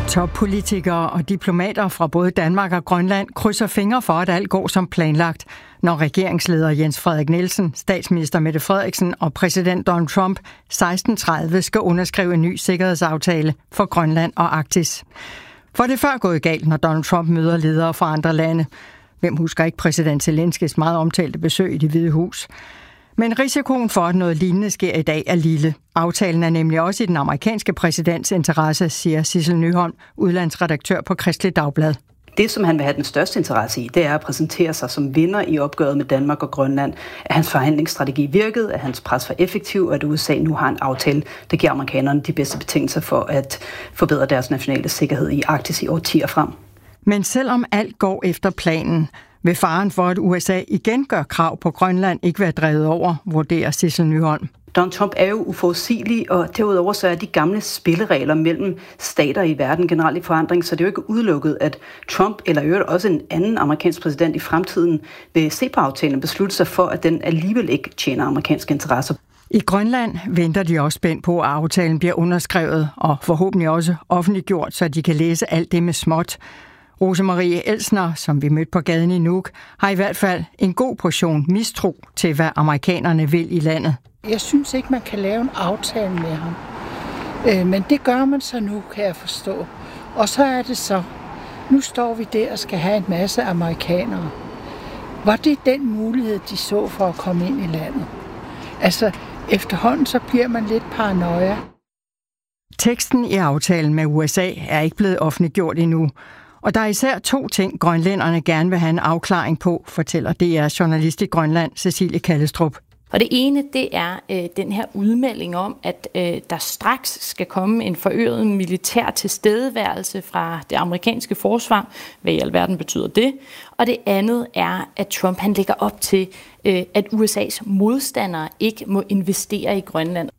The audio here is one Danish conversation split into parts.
Toppolitikere og diplomater fra både Danmark og Grønland krydser fingre for, at alt går som planlagt, når regeringsleder Jens Frederik Nielsen, statsminister Mette Frederiksen og præsident Donald Trump 16:30 skal underskrive en ny sikkerhedsaftale for Grønland og Arktis. For det er før gået galt, når Donald Trump møder ledere fra andre lande. Hvem husker ikke præsident Zelenskis meget omtalte besøg i Det Hvide Hus? Men risikoen for, at noget lignende sker i dag, er lille. Aftalen er nemlig også i den amerikanske præsidents interesse, siger Sissel Nyholm, udlandsredaktør på Kristeligt Dagblad. Det, som han vil have den største interesse i, det er at præsentere sig som vinder i opgøret med Danmark og Grønland. At hans forhandlingsstrategi virkede, at hans pres var effektiv, og at USA nu har en aftale, der giver amerikanerne de bedste betingelser for at forbedre deres nationale sikkerhed i Arktis i årtier frem. Men selvom alt går efter planen, vil faren for, at USA igen gør krav på Grønland, ikke være drevet over, vurderer Sissel Nyholm. Donald Trump er jo uforudsigelig, og derudover så er de gamle spilleregler mellem stater i verden generelt i forandring, så det er jo ikke udelukket, at Trump eller i øvrigt også en anden amerikansk præsident i fremtiden vil se på aftalen og beslutte sig for, at den alligevel ikke tjener amerikanske interesser. I Grønland venter de også spændt på, at aftalen bliver underskrevet og forhåbentlig også offentliggjort, så de kan læse alt det med småt. Rosemarie Elsner, som vi mødte på gaden i Nuuk, har i hvert fald en god portion mistro til, hvad amerikanerne vil i landet. Jeg synes ikke, man kan lave en aftale med ham. Men det gør man så nu, kan jeg forstå. Og så er det så, nu står vi der og skal have en masse amerikanere. Var det den mulighed, de så for at komme ind i landet? Altså, efterhånden så bliver man lidt paranoia. Teksten i aftalen med USA er ikke blevet offentliggjort endnu. Og der er især 2 ting, grønlænderne gerne vil have en afklaring på, fortæller DR-journalist i Grønland, Cecilie Kallestrup. Og det ene, det er den her udmelding om, at der straks skal komme en forøget militær tilstedeværelse fra det amerikanske forsvar. Hvad i alverden betyder det? Og det andet er, at Trump han lægger op til, at USA's modstandere ikke må investere i Grønland.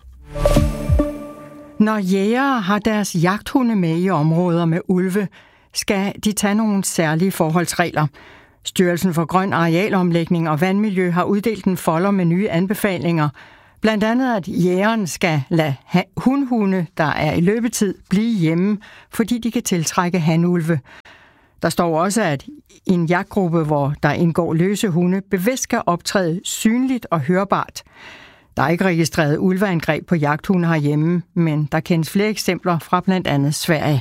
Når jægere har deres jagthunde med i områder med ulve, skal de tage nogle særlige forholdsregler. Styrelsen for Grøn Arealomlægning og Vandmiljø har uddelt en folder med nye anbefalinger. Blandt andet, at jægeren skal lade hunhunde, der er i løbetid, blive hjemme, fordi de kan tiltrække hanulve. Der står også, at en jagtgruppe, hvor der indgår løse hunde, bevidst skal optræde synligt og hørbart. Der er ikke registreret ulveangreb på jagthunde herhjemme, men der kendes flere eksempler fra blandt andet Sverige.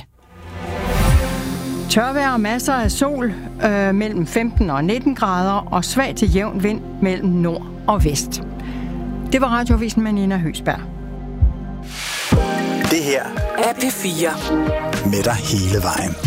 Tørvejr og masser af sol mellem 15 og 19 grader og svag til jævn vind mellem nord og vest. Det var Radioavisen med Nina Høsberg. Det her er P4 med dig hele vejen.